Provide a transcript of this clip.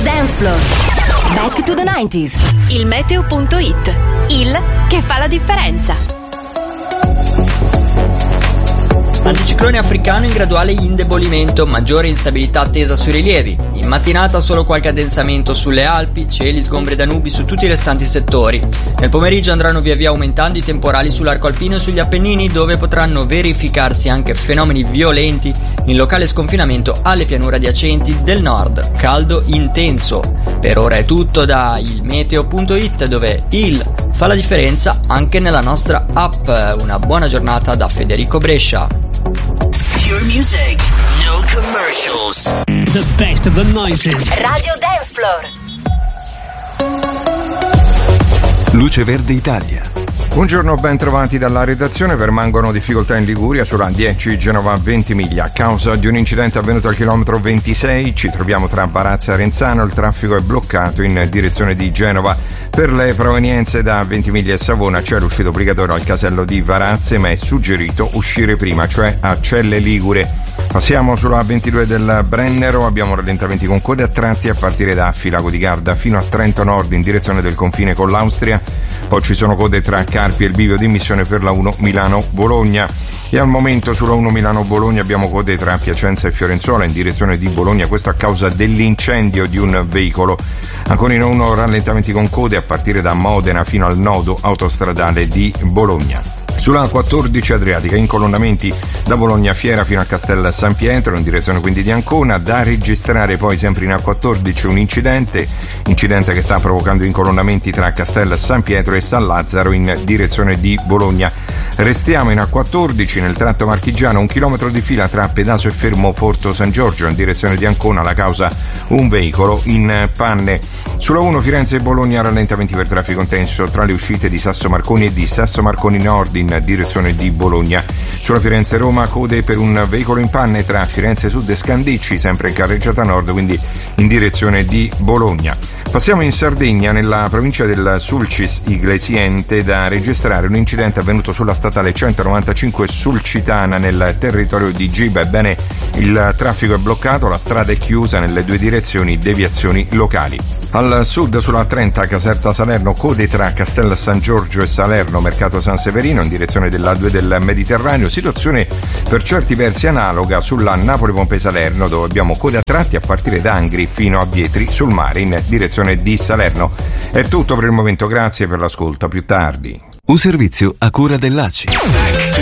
Dance Floor. Back to the 90s. Il meteo.it. Il che fa la differenza. Anticiclone africano in graduale indebolimento, maggiore instabilità attesa sui rilievi. In mattinata solo qualche addensamento sulle Alpi, cieli sgombri da nubi su tutti i restanti settori. Nel pomeriggio andranno via via aumentando i temporali sull'arco alpino e sugli Appennini, dove potranno verificarsi anche fenomeni violenti in locale sconfinamento alle pianure adiacenti del nord. Caldo intenso. Per ora è tutto da ilmeteo.it, dove il fa la differenza anche nella nostra app. Una buona giornata da Federico Brescia. Pure music, no commercials. The best of the 90s. Radio Dance Floor. Luce Verde Italia. Buongiorno, ben trovati dalla redazione. Permangono difficoltà in Liguria sulla 10 Genova-Ventimiglia a causa di un incidente avvenuto al chilometro 26. Ci troviamo tra Barazza e Renzano, il traffico è bloccato in direzione di Genova. Per le provenienze da Ventimiglia e Savona c'è l'uscita obbligatoria al casello di Varazze, ma è suggerito uscire prima, cioè a Celle Ligure. Passiamo sulla 22 del Brennero, abbiamo rallentamenti con code a tratti a partire da Filago di Garda fino a Trento Nord in direzione del confine con l'Austria. Poi ci sono code tra Carpi e il bivio di Missione per la 1 Milano-Bologna. E al momento sulla 1 Milano-Bologna abbiamo code tra Piacenza e Fiorenzuola in direzione di Bologna, questo a causa dell'incendio di un veicolo. Ancora in 1 rallentamenti con code a partire da Modena fino al nodo autostradale di Bologna. Sulla 14 Adriatica, incolonnamenti da Bologna Fiera fino a Castel San Pietro, in direzione quindi di Ancona. Da registrare poi sempre in A14 un incidente che sta provocando incolonnamenti tra Castel San Pietro e San Lazzaro in direzione di Bologna. Restiamo in A14 nel tratto marchigiano, 1 chilometro di fila tra Pedaso e Fermo Porto San Giorgio in direzione di Ancona, la causa un veicolo in panne. Sulla 1 Firenze e Bologna rallentamenti per traffico intenso tra le uscite di Sasso Marconi e di Sasso Marconi Nord in direzione di Bologna. Sulla Firenze-Roma code per un veicolo in panne tra Firenze Sud e Scandicci, sempre in carreggiata nord, quindi in direzione di Bologna. Passiamo in Sardegna, nella provincia del Sulcis Iglesiente, da registrare un incidente avvenuto sulla statale 195 Sulcitana nel territorio di Giba. Ebbene, il traffico è bloccato, la strada è chiusa nelle due direzioni, deviazioni locali. Al sud sulla 30 Caserta Salerno, code tra Castel San Giorgio e Salerno Mercato San Severino in direzione dell'A2 del Mediterraneo, situazione per certi versi analoga sulla Napoli Pompei Salerno, dove abbiamo code a tratti a partire da Angri fino a Vietri sul mare in direzione di Salerno. È tutto per il momento, grazie per l'ascolto, a più tardi. Un servizio a cura dell'ACI.